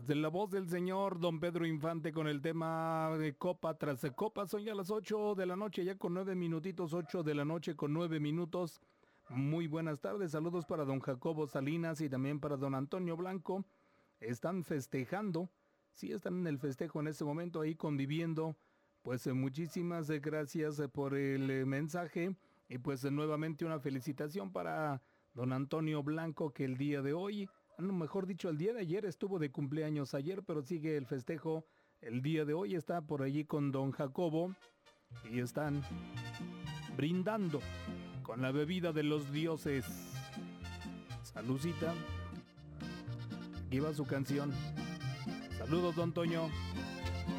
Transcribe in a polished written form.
De la voz del señor don Pedro Infante con el tema de copa tras copa. Son ya las 8 de la noche, ya con 9 minutitos, 8 de la noche con 9 minutos. Muy buenas tardes, saludos para don Jacobo Salinas y también para don Antonio Blanco. Están festejando, sí están en el festejo en este momento ahí conviviendo. Pues muchísimas gracias por el mensaje y pues nuevamente una felicitación para don Antonio Blanco que el día de hoy, no, mejor dicho, el día de ayer estuvo de cumpleaños ayer, pero sigue el festejo el día de hoy, está por allí con don Jacobo y están brindando con la bebida de los dioses. Salucita, aquí va su canción. Saludos, don Toño.